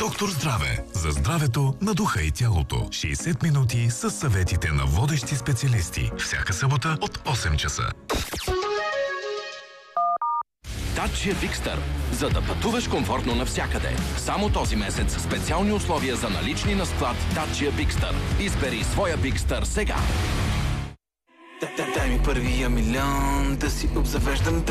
Доктор Здраве. За здравето на духа и тялото. 60 минути с съветите на водещи специалисти. Всяка събота от 8 часа. Dacia Bigster. За да пътуваш комфортно навсякъде. Само този месец специални условия за налични на склад Dacia Bigster. Избери своя Bigster сега. Дай ми първия милион, да си обзавеждам